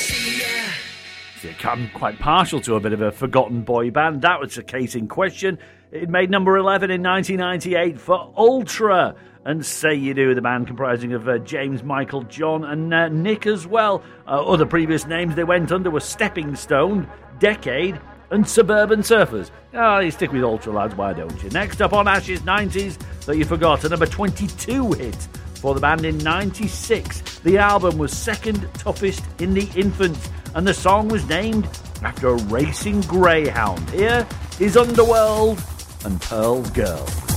I'm quite partial to a bit of a forgotten boy band. That was the case in question. It made number 11 in 1998 for Ultra. And Say You Do, the band comprising of James, Michael, John and Nick as well. Other previous names they went under were Stepping Stone, Decade and Suburban Surfers. You stick with Ultra, lads, why don't you? Next up on Ash's 90s that you forgot, a number 22 hit for the band in 96. The album was second toughest in the Infants, and the song was named after a racing greyhound. Here is Underworld and Pearl Girl.